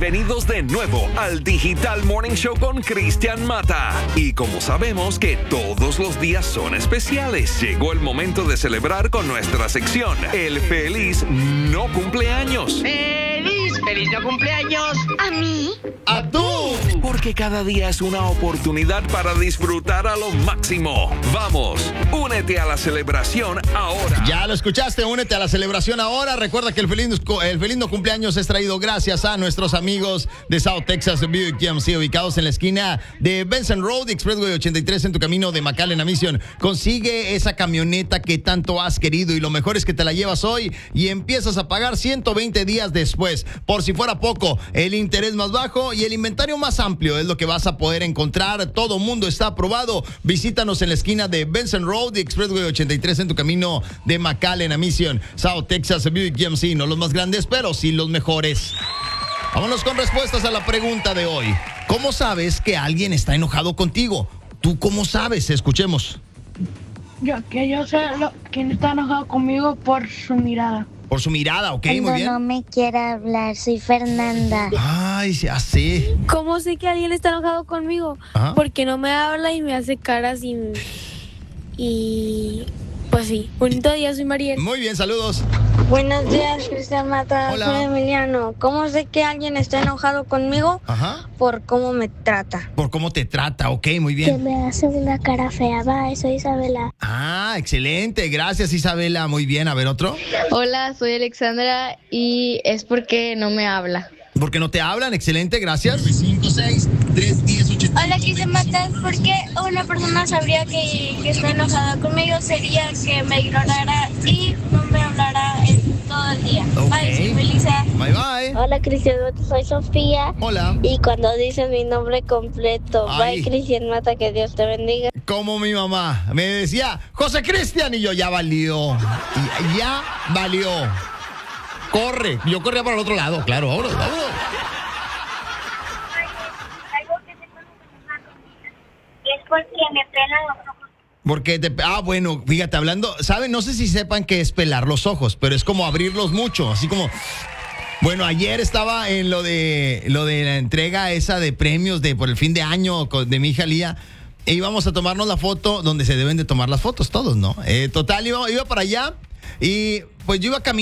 Bienvenidos de nuevo al Digital Morning Show con Cristian Mata. Y como sabemos que todos los días son especiales, llegó el momento de celebrar con nuestra sección El Feliz No Cumpleaños. ¡Feliz no cumpleaños! ¿A mí? ¡A tú! Porque cada día es una oportunidad para disfrutar a lo máximo. Vamos, únete a la celebración ahora. Ya lo escuchaste, únete a la celebración ahora. Recuerda que el feliz no cumpleaños es traído gracias a nuestros amigos de South Texas Buick GMC, ubicados en la esquina de Benson Road, Expressway 83, en tu camino de McAllen a Mission. Consigue esa camioneta que tanto has querido y lo mejor es que te la llevas hoy y empiezas a pagar 120 días después. Por si fuera poco, el interés más bajo y el inventario más amplio es lo que vas a poder encontrar. Todo mundo está aprobado. Visítanos en la esquina de Benson Road y Expressway 83 en tu camino de McAllen a Mission. South Texas Buick GMC, no los más grandes, pero sí los mejores. Vámonos con respuestas a la pregunta de hoy. ¿Cómo sabes que alguien está enojado contigo? ¿Tú cómo sabes? Escuchemos. Yo sé quién está enojado conmigo por su mirada. Por su mirada, ok, Cuando muy bien. no me quiere hablar, soy Fernanda. Ay, ya sé. ¿Cómo sé que alguien está enojado conmigo? Ajá. Porque no me habla y me hace caras y pues sí. Bonito día, soy Mariel. Muy bien, saludos. Buenos días, Cristian Mata. Hola. Soy Emiliano. ¿Cómo sé que alguien está enojado conmigo? Ajá. Por cómo me trata. Por cómo te trata, ok, muy Que bien. me hace una cara fea. Bye, soy Isabela. Ah, excelente. Gracias, Isabela. Muy bien. A ver, otro. Hola, soy Alexandra y es porque no me habla. Porque no te hablan. Excelente, gracias. Hola, Cristian Mata. ¿Por qué una persona sabría que está enojada conmigo? Sería que me ignorara y no me hablara en todo el día. Ok. Bye, soy Melissa. Bye, bye. Hola, Cristian Mata, soy Sofía. Hola. Y cuando dices mi nombre completo, Ay. bye, Cristian Mata, que Dios te bendiga. Como mi mamá me decía, José Cristian, y yo, ya valió. Y ya valió. Corre. Yo corría para el otro lado, claro. Vámonos, vámonos. Algo que se conoce es porque me pelan los ojos. Porque bueno, fíjate, hablando, ¿saben? No sé si sepan qué es pelar los ojos, pero es como abrirlos mucho, así como. Bueno, ayer estaba en lo de la entrega esa de premios por el fin de año de mi hija Lía. E íbamos a tomarnos la foto donde se deben de tomar las fotos todos, ¿no? Total, iba para allá y pues yo iba caminando.